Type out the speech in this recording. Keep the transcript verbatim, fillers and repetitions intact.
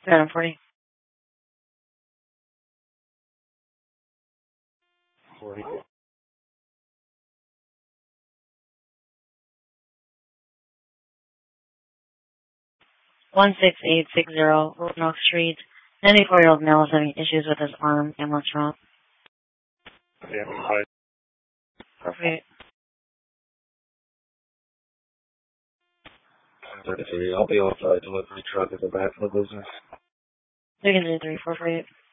Madam forty. forty. one six eight six zero Roanoke Street. ninety-four-year-old male is having issues with his arm and what's wrong. Yeah, hi. Perfect. thirty-three. I'll be outside delivery truck at the back of the business. three hundred three four for you.